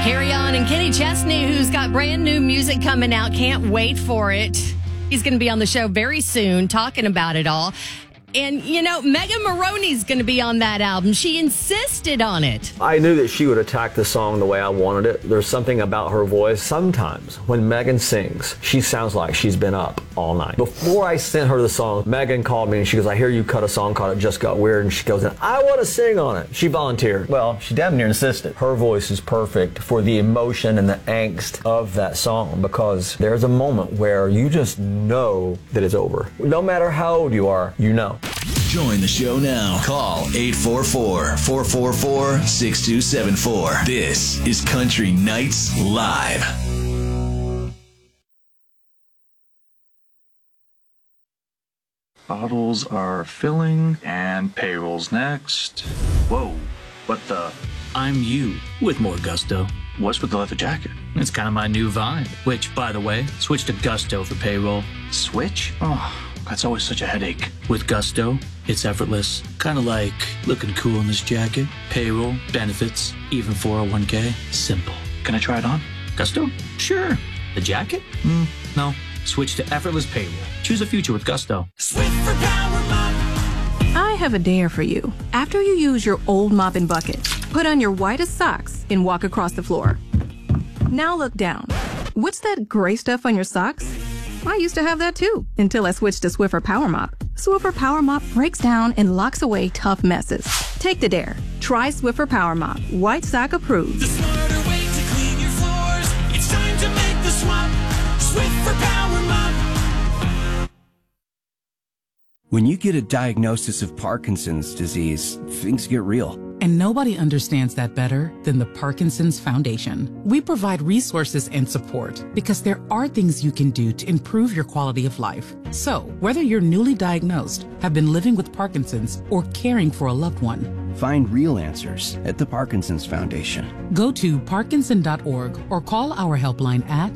Carry On and Kenny Chesney, who's got brand new music coming out. Can't wait for it. He's going to be on the show very soon talking about it all. And, you know, Megan Maroney's going to be on that album. She insisted on it. I knew that she would attack the song the way I wanted it. There's something about her voice. Sometimes when Megan sings, she sounds like she's been up all night. Before I sent her the song, Megan called me and she goes, I hear you cut a song called It Just Got Weird. And she goes, I want to sing on it. She volunteered. Well, she damn near insisted. Her voice is perfect for the emotion and the angst of that song, because there's a moment where you just know that it's over. No matter how old you are, you know. Join the show now. Call 844-444-6274. This is Country Nights Live. Bottles are filling and payroll's next. Whoa, what the? I'm you with more gusto. What's with the leather jacket? It's kind of my new vibe, which, by the way, switch to Gusto for payroll. Switch? Oh, that's always such a headache. With Gusto, it's effortless. Kind of like looking cool in this jacket. Payroll, benefits, even 401k. Simple. Can I try it on? Gusto? Sure. The jacket? No. Switch to effortless payroll. Choose a future with Gusto. Swift for Power Mop. I have a dare for you. After you use your old mop and bucket, put on your whitest socks and walk across the floor. Now look down. What's that gray stuff on your socks? I used to have that too, until I switched to Swiffer Power Mop. Swiffer Power Mop breaks down and locks away tough messes. Take the dare. Try Swiffer Power Mop. White sock approved. The smarter way to clean your floors. It's time to make the swap. Swiffer Power Mop. When you get a diagnosis of Parkinson's disease, things get real. And nobody understands that better than the Parkinson's Foundation. We provide resources and support because there are things you can do to improve your quality of life. So, whether you're newly diagnosed, have been living with Parkinson's, or caring for a loved one, find real answers at the Parkinson's Foundation. Go to parkinson.org or call our helpline at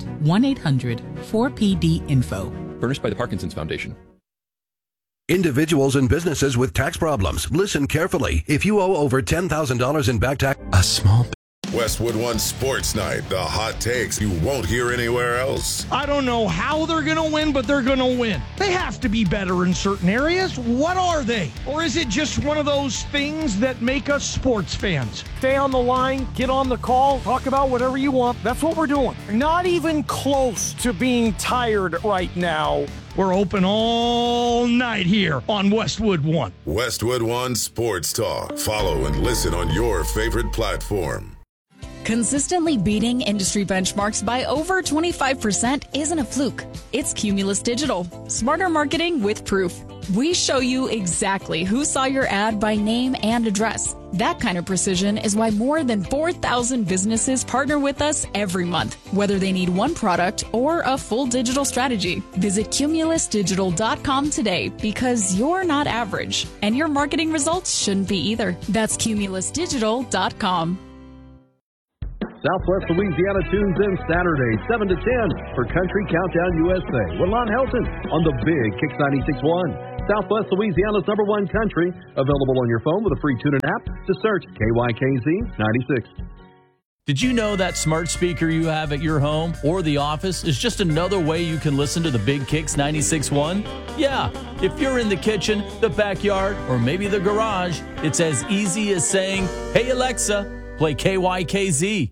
1-800-4PD-INFO. Furnished by the Parkinson's Foundation. Individuals and businesses with tax problems, listen carefully. If you owe over $10,000 in back tax, a small Westwood One Sports Night, the hot takes you won't hear anywhere else. I don't know how they're going to win, but they're going to win. They have to be better in certain areas. What are they? Or is it just one of those things that make us sports fans? Stay on the line, get on the call, talk about whatever you want. That's what we're doing. Not even close to being tired right now. We're open all night here on Westwood One. Westwood One Sports Talk. Follow and listen on your favorite platform. Consistently beating industry benchmarks by over 25% isn't a fluke. It's Cumulus Digital. Smarter marketing with proof. We show you exactly who saw your ad by name and address. That kind of precision is why more than 4,000 businesses partner with us every month, whether they need one product or a full digital strategy. Visit cumulusdigital.com today, because you're not average, and your marketing results shouldn't be either. That's cumulusdigital.com. Southwest Louisiana tunes in Saturday, 7 to 10 for Country Countdown USA with Lon Helton on the Big Kicks 96.1. Southwest Louisiana's #1 country, available on your phone with a free TuneIn app. Just search KYKZ 96. Did you know that smart speaker you have at your home or the office is just another way you can listen to the Big Kicks 96.1? Yeah, if you're in the kitchen, the backyard, or maybe the garage, it's as easy as saying, "Hey Alexa, play KYKZ."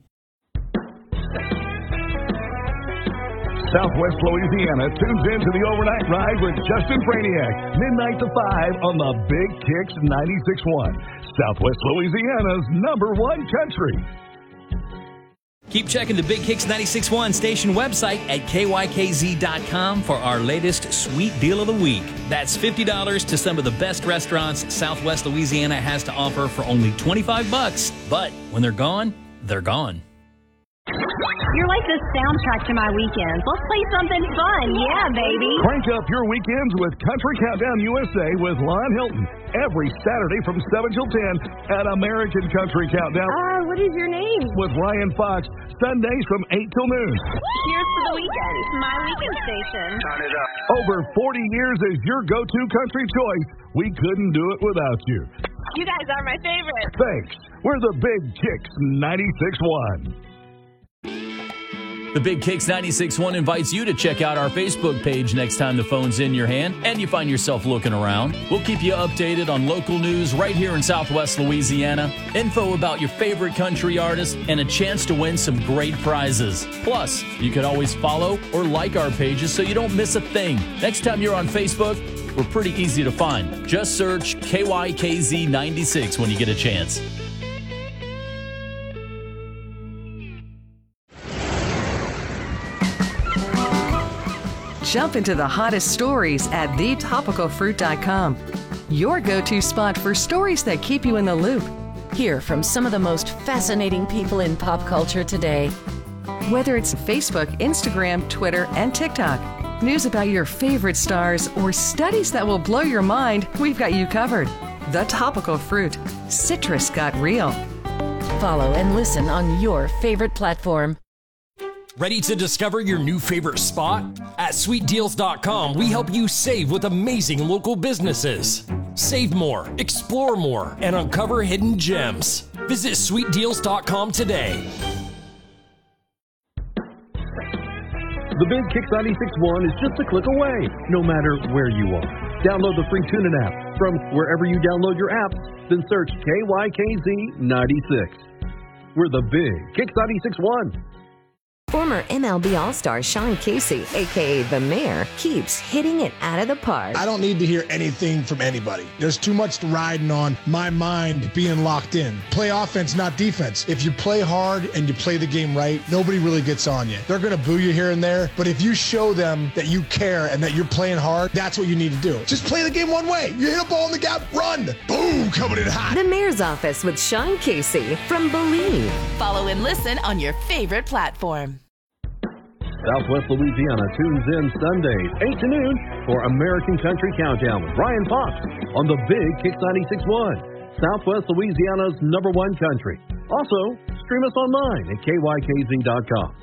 Southwest Louisiana tunes into the overnight ride with Justin Braniak, midnight to 5 on the Big Kicks 96.1. Southwest Louisiana's #1 country. Keep checking the Big Kicks 96.1 station website at KYKZ.com for our latest sweet deal of the week. That's $50 to some of the best restaurants Southwest Louisiana has to offer for only $25. But when they're gone, they're gone. You're like the soundtrack to my weekends. Let's play something fun. Yeah, baby. Crank up your weekends with Country Countdown USA with Lon Hilton. Every Saturday from 7 till 10 at American Country Countdown. What is your name? With Ryan Fox. Sundays from 8 till noon. Cheers for the weekend. My weekend station. Turn it up. Over 40 years as your go-to country choice. We couldn't do it without you. You guys are my favorite. Thanks. We're the Big Kicks 96.1. The Big Kicks 96.1 invites you to check out our Facebook page next time the phone's in your hand and you find yourself looking around. We'll keep you updated on local news right here in Southwest Louisiana, info about your favorite country artists, and a chance to win some great prizes. Plus, you can always follow or like our pages so you don't miss a thing. Next time you're on Facebook, we're pretty easy to find. Just search KYKZ96 when you get a chance. Jump into the hottest stories at thetopicalfruit.com. Your go-to spot for stories that keep you in the loop. Hear from some of the most fascinating people in pop culture today. Whether it's Facebook, Instagram, Twitter, and TikTok, news about your favorite stars, or studies that will blow your mind, we've got you covered. The Topical Fruit. Citrus got real. Follow and listen on your favorite platform. Ready to discover your new favorite spot? At SweetDeals.com, we help you save with amazing local businesses. Save more, explore more, and uncover hidden gems. Visit SweetDeals.com today. The Big Kicks 96.1 is just a click away, no matter where you are. Download the free TuneIn app from wherever you download your apps, then search KYKZ96. We're the Big Kicks 96.1. Former MLB All-Star Sean Casey, a.k.a. The Mayor, keeps hitting it out of the park. I don't need to hear anything from anybody. There's too much riding on my mind being locked in. Play offense, not defense. If you play hard and you play the game right, nobody really gets on you. They're going to boo you here and there, but if you show them that you care and that you're playing hard, that's what you need to do. Just play the game one way. You hit a ball in the gap, run. Boom, coming in hot. The Mayor's Office with Sean Casey from Believe. Follow and listen on your favorite platform. Southwest Louisiana tunes in Sundays, 8 to noon, for American Country Countdown with Ryan Fox on the Big Kicks 96.1, Southwest Louisiana's #1 country. Also, stream us online at KYKZ.com.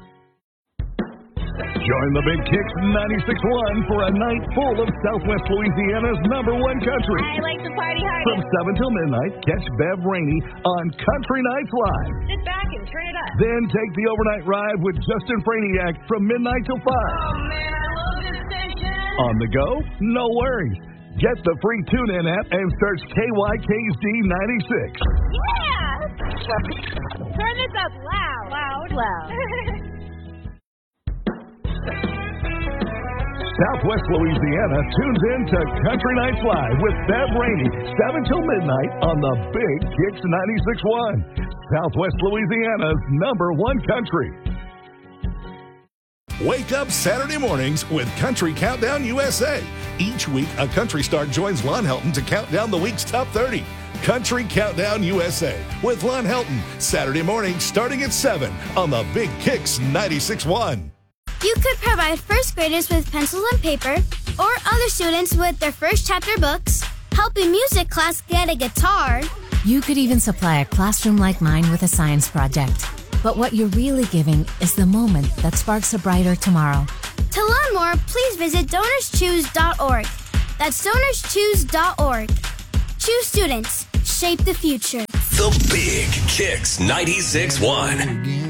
Join the Big Kicks 96.1 for a night full of Southwest Louisiana's #1 country. I like to party hard. From 7 till midnight, catch Bev Rainey on Country Nights Live. Sit back and turn it up. Then take the overnight ride with Justin Franiak from midnight till 5. Oh, man, I love this station. On the go? No worries. Get the free TuneIn app and search KYKZ96. Yeah! Turn this up loud. Loud. Southwest Louisiana tunes in to Country Nights Live with Bev Rainey, 7 till midnight on the Big Kicks 96.1, Southwest Louisiana's #1 country. Wake up Saturday mornings with Country Countdown USA. Each week, a country star joins Lon Helton to count down the week's top 30. Country Countdown USA with Lon Helton, Saturday morning starting at 7 on the Big Kicks 96.1. You could provide first graders with pencils and paper, or other students with their first chapter books, help a music class get a guitar. You could even supply a classroom like mine with a science project. But what you're really giving is the moment that sparks a brighter tomorrow. To learn more, please visit DonorsChoose.org. That's DonorsChoose.org. Choose students. Shape the future. The Big Kicks 96.1.